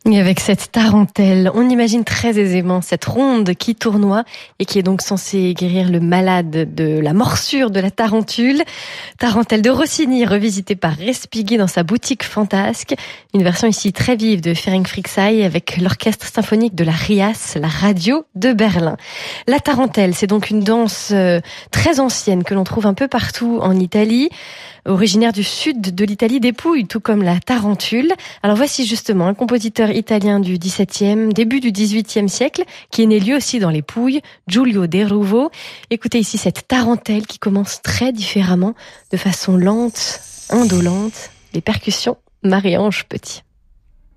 Et avec cette tarentelle, on imagine très aisément cette ronde qui tournoie et qui est donc censée guérir le malade de la morsure de la tarentule. Tarentelle de Rossini, revisitée par Respighi dans sa boutique fantasque. Une version ici très vive de Ferenc Fricsay avec l'orchestre symphonique de la RIAS, la radio de Berlin. La tarentelle, c'est donc une danse très ancienne que l'on trouve un peu partout en Italie. Originaire du sud de l'Italie, des Pouilles, tout comme la tarentule. Alors voici justement un compositeur italien du XVIIe, début du XVIIIe siècle, qui est né lui aussi dans les Pouilles, Giulio De Ruvo. Écoutez ici cette tarentelle qui commence très différemment, de façon lente, indolente. Les percussions, Marie-Ange Petit.